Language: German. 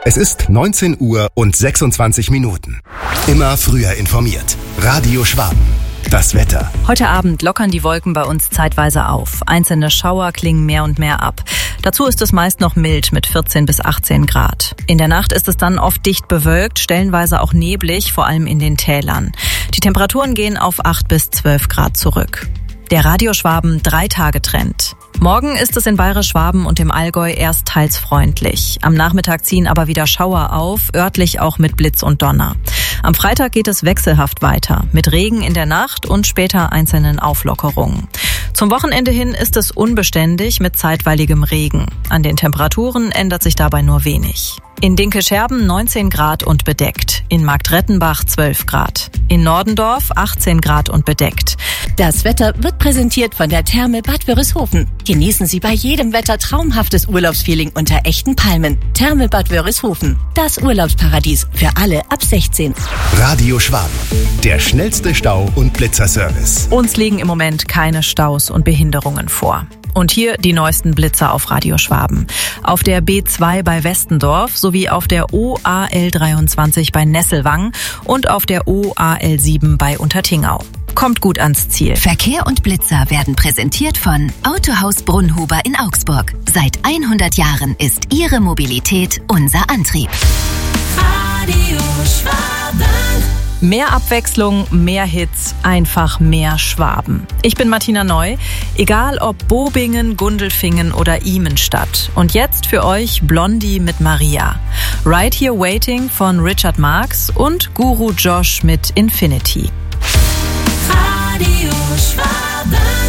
Es ist 19 Uhr und 26 Minuten. Immer früher informiert. Radio Schwaben. Das Wetter. Heute Abend lockern die Wolken bei uns zeitweise auf. Einzelne Schauer klingen mehr und mehr ab. Dazu ist es meist noch mild mit 14 bis 18 Grad. In der Nacht ist es dann oft dicht bewölkt, stellenweise auch neblig, vor allem in den Tälern. Die Temperaturen gehen auf 8 bis 12 Grad zurück. Der Radio Schwaben 3-Tage-Trend. Morgen ist es in Bayerisch-Schwaben und im Allgäu erst teils freundlich. Am Nachmittag ziehen aber wieder Schauer auf, örtlich auch mit Blitz und Donner. Am Freitag geht es wechselhaft weiter, mit Regen in der Nacht und später einzelnen Auflockerungen. Zum Wochenende hin ist es unbeständig mit zeitweiligem Regen. An den Temperaturen ändert sich dabei nur wenig. In Dinkelscherben 19 Grad und bedeckt. In Marktrettenbach 12 Grad. In Nordendorf 18 Grad und bedeckt. Das Wetter wird präsentiert von der Therme Bad Wörishofen. Genießen Sie bei jedem Wetter traumhaftes Urlaubsfeeling unter echten Palmen. Therme Bad Wörishofen. Das Urlaubsparadies für alle ab 16. Radio Schwaben. Der schnellste Stau- und Blitzerservice. Uns liegen im Moment keine Staus und Behinderungen vor. Und hier die neuesten Blitzer auf Radio Schwaben. Auf der B2 bei Westendorf sowie auf der OAL23 bei Nesselwang und auf der OAL7 bei Untertingau. Kommt gut ans Ziel. Verkehr und Blitzer werden präsentiert von Autohaus Brunnhuber in Augsburg. Seit 100 Jahren ist Ihre Mobilität unser Antrieb. Radio Schwaben. Mehr Abwechslung, mehr Hits, einfach mehr Schwaben. Ich bin Martina Neu, egal ob Bobingen, Gundelfingen oder Imenstadt. Und jetzt für euch Blondie mit Maria. Right Here Waiting von Richard Marx und Guru Josh mit Infinity. Radio Schwaben.